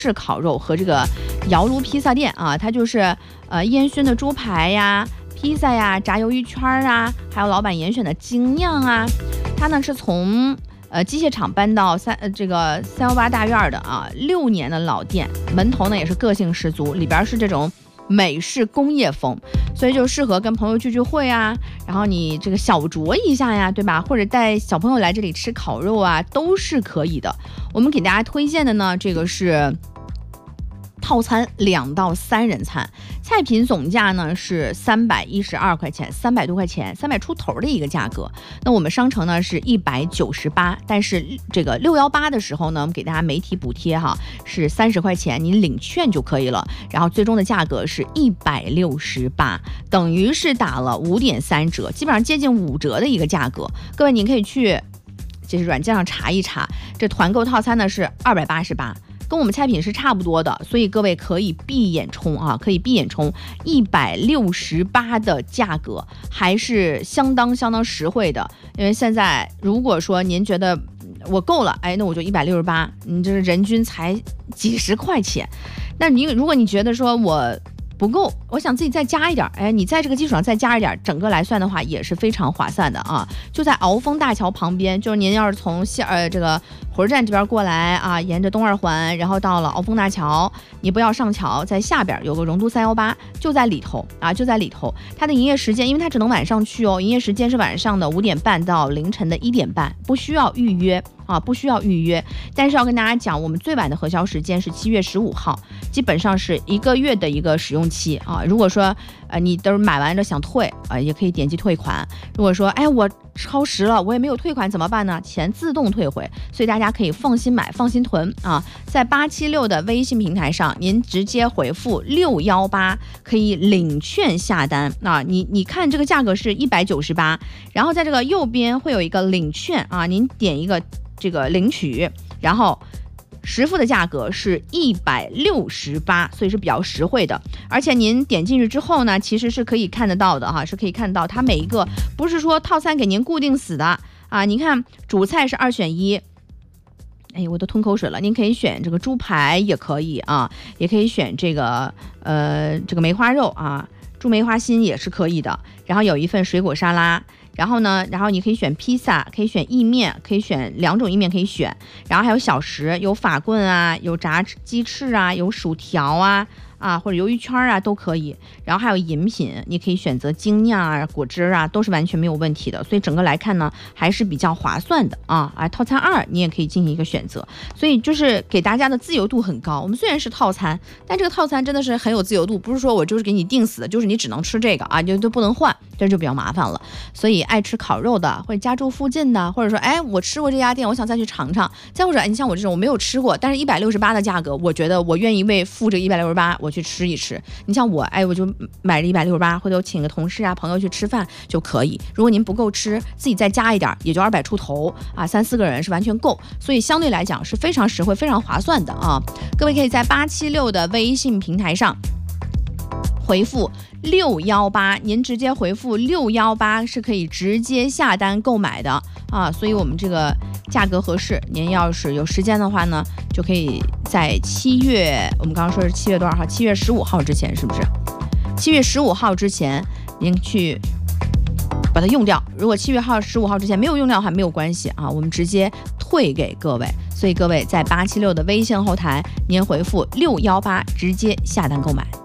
式烤肉和这个窑炉披萨店啊，它就是烟熏的猪排呀、披萨呀、炸鱿鱼圈啊，还有老板严选的精酿啊。它呢是从机械厂搬到这个318大院的啊，6年的老店，门头呢也是个性十足，里边是这种美式工业风，所以就适合跟朋友聚聚会啊，然后你这个小酌一下呀，对吧？或者带小朋友来这里吃烤肉啊，都是可以的。我们给大家推荐的呢，这个是套餐2到3人餐，菜品总价呢是312块钱，300多块钱，300出头的一个价格。那我们商城呢是198，但是这个618的时候呢，我们给大家媒体补贴哈，是30块钱，你领券就可以了。然后最终的价格是168，等于是打了5.3折，基本上接近5折的一个价格。各位，你可以去就是软件上查一查，这团购套餐呢是288。跟我们菜品是差不多的，所以各位可以闭眼冲啊，可以闭眼冲168的价格，还是相当实惠的。因为现在如果说您觉得我够了，哎，那我就168，你这是人均才几十块钱。那如果你觉得说我不够，我想自己再加一点，哎，你在这个基础上再加一点，整个来算的话也是非常划算的啊！就在鳌峰大桥旁边，就是您要是从这个火车站这边过来啊，沿着东二环，然后到了鳌峰大桥，你不要上桥，在下边有个荣都318，就在里头啊，就在里头。它的营业时间，因为它只能晚上去哦，营业时间是晚上的5点半到凌晨的1点半，不需要预约。不需要预约，但是要跟大家讲，我们最晚的核销时间是7月15号，基本上是1个月的一个使用期啊。如果说你都是买完了想退也可以点击退款。如果说哎我超时了，我也没有退款怎么办呢？钱自动退回，所以大家可以放心买，放心囤啊。在876的微信平台上，您直接回复618可以领券下单啊。你看这个价格是198，然后在这个右边会有一个领券啊，您点一个这个领取，然后实付的价格是168，所以是比较实惠的。而且您点进去之后呢，其实是可以看得到的哈，是可以看到它每一个不是说套餐给您固定死的啊。你看主菜是2选1，哎，我都吞口水了。您可以选这个猪排也可以啊，也可以选这个梅花肉啊，猪梅花心也是可以的。然后有一份水果沙拉。然后你可以选披萨，可以选意面，可以选2种意面可以选，然后还有小食，有法棍啊，有炸鸡翅啊，有薯条啊，或者鱿鱼圈啊都可以。然后还有饮品，你可以选择精酿啊、果汁啊，都是完全没有问题的。所以整个来看呢，还是比较划算的啊。套餐2你也可以进行一个选择，所以就是给大家的自由度很高。我们虽然是套餐，但这个套餐真的是很有自由度，不是说我就是给你定死的，就是你只能吃这个啊，就不能换，这就比较麻烦了。所以爱吃烤肉的，或者家住附近的，或者说哎我吃过这家店，我想再去尝尝。再或者你像我这种我没有吃过，但是168的价格，我觉得我愿意为付这个168我去吃一吃。你像我，哎，我就买了168，回头请个同事啊朋友去吃饭就可以。如果您不够吃，自己再加一点，也就200出头啊，3、4个人是完全够。所以相对来讲是非常实惠、非常划算的啊。各位可以在876的微信平台上回复618，您直接回复618是可以直接下单购买的啊。所以我们这个价格合适，您要是有时间的话呢，就可以在7月，我们刚刚说是7月多少号？7月15号之前，是不是？7月15号之前您去把它用掉。如果7月15号之前没有用掉的话，没有关系啊，我们直接退给各位。所以各位在876的微信后台，您回复618直接下单购买。